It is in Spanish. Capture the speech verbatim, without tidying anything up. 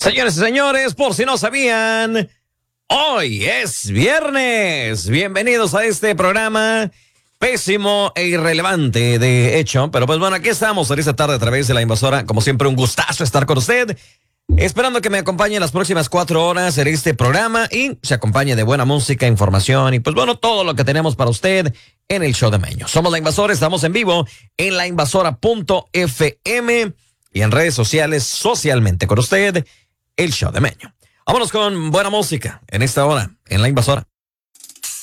Señores y señores, por si no sabían, hoy es viernes. Bienvenidos a este programa pésimo e irrelevante, de hecho. Pero pues bueno, aquí estamos en esta tarde a través de La Invasora. Como siempre, un gustazo estar con usted. Esperando que me acompañe las próximas cuatro horas en este programa y se acompañe de buena música, información y pues bueno, todo lo que tenemos para usted en el show de Meño. Somos La Invasora, estamos en vivo en la invasora punto f m y en redes sociales, socialmente con usted, el show de Meño. Vámonos con buena música en esta hora, en La Invasora.